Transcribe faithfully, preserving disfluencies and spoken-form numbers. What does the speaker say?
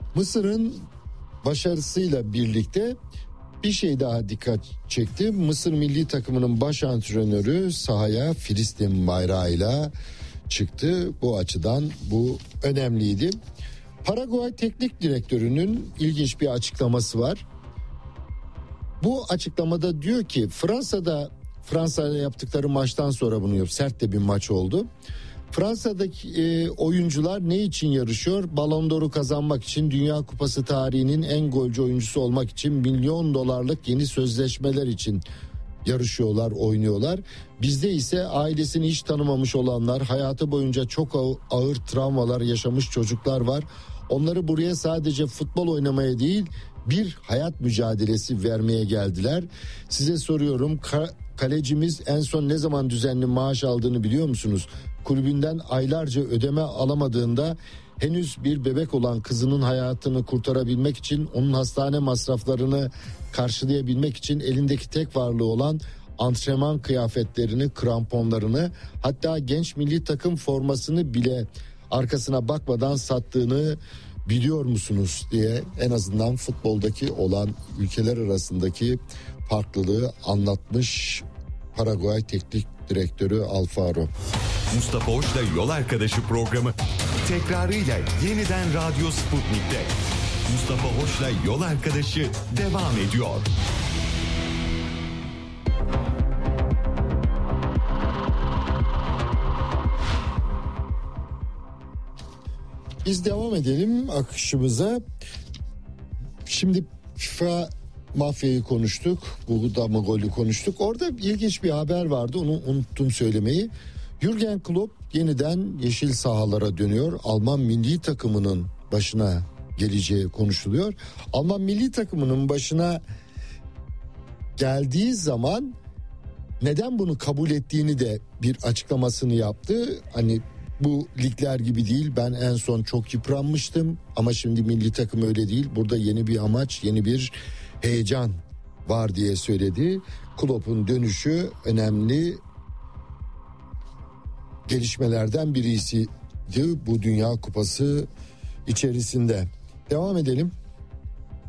Mısır'ın başarısıyla birlikte bir şey daha dikkat çekti. Mısır milli takımının baş antrenörü sahaya Filistin bayrağıyla çıktı. Bu açıdan bu önemliydi. Paraguay teknik direktörünün ilginç bir açıklaması var. Bu açıklamada diyor ki Fransa'da Fransa'yla yaptıkları maçtan sonra bunu yapıyor. Sert de bir maç oldu. Fransa'daki e, oyuncular ne için yarışıyor? Ballon d'Or'u kazanmak için, Dünya Kupası tarihinin en golcü oyuncusu olmak için, milyon dolarlık yeni sözleşmeler için yarışıyorlar, oynuyorlar. Bizde ise ailesini hiç tanımamış olanlar, hayatı boyunca çok ağır travmalar yaşamış çocuklar var. Onları buraya sadece futbol oynamaya değil, bir hayat mücadelesi vermeye geldiler. Size soruyorum, ka- kalecimiz en son ne zaman düzenli maaş aldığını biliyor musunuz? Kulübünden aylarca ödeme alamadığında henüz bir bebek olan kızının hayatını kurtarabilmek için, onun hastane masraflarını karşılayabilmek için elindeki tek varlığı olan antrenman kıyafetlerini, kramponlarını, hatta genç milli takım formasını bile arkasına bakmadan sattığını biliyor musunuz diye en azından futboldaki olan ülkeler arasındaki farklılığı anlatmış Paraguay Teknik Direktörü Alfaro. Mustafa Hoş'la Yol Arkadaşı programı tekrarıyla yeniden Radyo Sputnik'te. Mustafa Hoş'la Yol Arkadaşı devam ediyor. Biz devam edelim akışımıza. Şimdi FIFA mafyayı konuştuk. Bu da mı golü konuştuk. Orada ilginç bir haber vardı. Onu unuttum söylemeyi. Jürgen Klopp yeniden yeşil sahalara dönüyor. Alman milli takımının başına geleceği konuşuluyor. Alman milli takımının başına geldiği zaman neden bunu kabul ettiğini de bir açıklamasını yaptı. Hani bu ligler gibi değil, ben en son çok yıpranmıştım ama şimdi milli takım öyle değil. Burada yeni bir amaç, yeni bir heyecan var diye söyledi. Klopp'un dönüşü önemli gelişmelerden birisiydi bu Dünya Kupası içerisinde. Devam edelim.